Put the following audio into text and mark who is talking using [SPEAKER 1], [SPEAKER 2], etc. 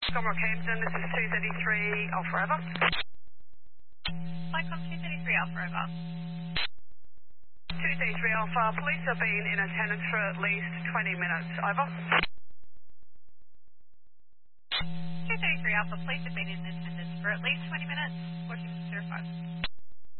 [SPEAKER 1] Comrock Hampton, this is 233 Alpha Over.
[SPEAKER 2] Flight 233 Alpha over.
[SPEAKER 1] 233 Alpha, police have been in attendance for at least 20 minutes. Over.
[SPEAKER 2] 233 Alpha, police have been in attendance for at least 20 minutes. 1405.